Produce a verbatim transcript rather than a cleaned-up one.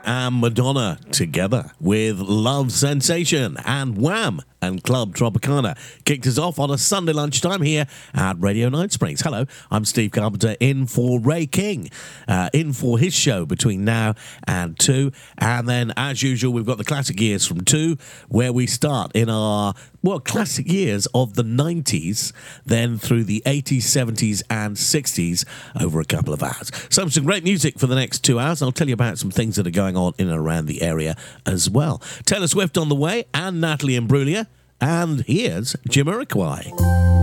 and Madonna together with Love Sensation, and Wham and Club Tropicana kicked us off on a Sunday lunchtime here at Radio Night Springs. Hello, I'm Steve Carpenter in for Ray King, uh, in for his show between now and two. And then, as usual, we've got the classic years from two, where we start in our, well, classic years of the nineties, then through the eighties, seventies, and sixties over a couple of hours. So some great music for the next two hours. I'll tell you about some things that are going on in and around the area as well. Taylor Swift on the way, and Natalie Imbruglia. And here's Jamiroquai.